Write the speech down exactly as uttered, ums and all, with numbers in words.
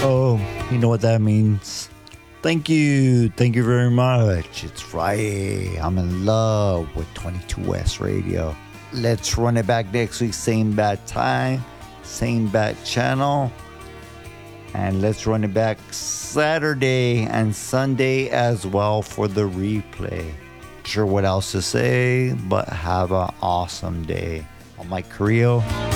Oh, you know what that means. Thank you. Thank you very much. It's Friday. I'm in love with twenty-two West Radio. Let's run it back next week. Same bad time, same bad channel. And let's run it back Saturday and Sunday as well for the replay. Not sure what else to say, but have an awesome day. I'm Mike Carrillo.